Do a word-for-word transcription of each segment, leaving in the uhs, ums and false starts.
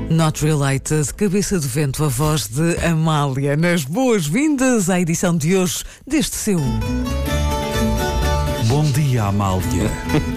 Not Related, Cabeça de Vento, a voz de Amália, nas boas-vindas à edição de hoje deste seu. Bom dia, Amália.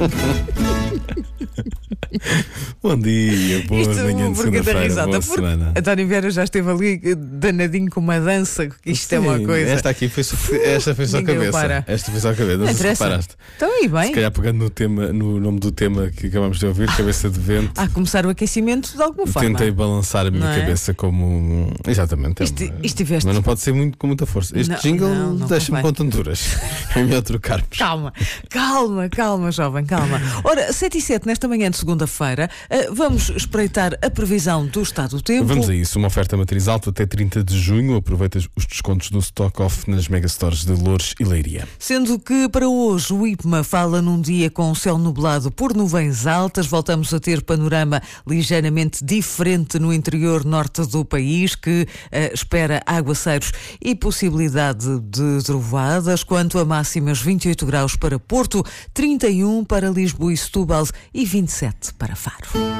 Bom dia, boa Isto manhã de segunda-feira, boa semana. António Vieira já esteve ali danadinho com uma dança. Isto Sim, é uma coisa. Esta aqui foi só, esta foi só a cabeça. Para. Esta foi só a cabeça. Não sei se reparaste. Então, e bem? Se calhar pegando no, tema, no nome do tema que acabamos de ouvir, Cabeça de Vento. A começar o aquecimento de alguma forma. Tentei balançar a minha não cabeça é? como. Exatamente. Isto, isto tiveste... Mas não pode ser muito, com muita força. Este não, jingle deixa-me com tonturas. É melhor trocarmos. Calma, calma, calma, jovem, calma. Ora, sete e sete nesta manhã de segunda-feira, vamos espreitar a previsão do estado do tempo. Vamos a isso. Uma oferta matriz alta até trinta de junho. Aproveita os descontos do Stock Off nas megastores de Loures e Leiria. Sendo que para hoje o I P M A fala num dia com céu nublado por nuvens altas. Voltamos a ter panorama ligeiramente diferente no interior norte do país, que uh, espera aguaceiros e possibilidade de trovoadas. Quanto a máximas, vinte e oito graus para Porto, trinta e um para Lisboa e Setúbal e vinte e sete para Faro.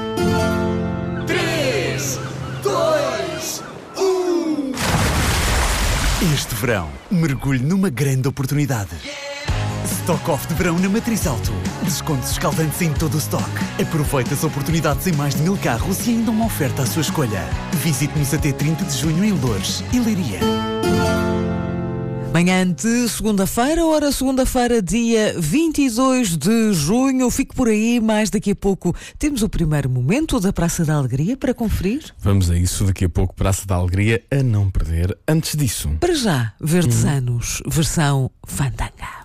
três, dois, um. Este verão, mergulhe numa grande oportunidade. Stock Off de verão na Matriz Auto. Descontos escaldantes em todo o stock. Aproveite as oportunidades em mais de mil carros e ainda uma oferta à sua escolha. Visite-nos até trinta de junho em Loures e Leiria. Manhã de segunda-feira, ora segunda-feira, dia vinte e dois de junho. Fico por aí, mais daqui a pouco temos o primeiro momento da Praça da Alegria para conferir. Vamos a isso, daqui a pouco Praça da Alegria a não perder. Antes disso, para já, Verdes hum. Anos, versão Fandanga.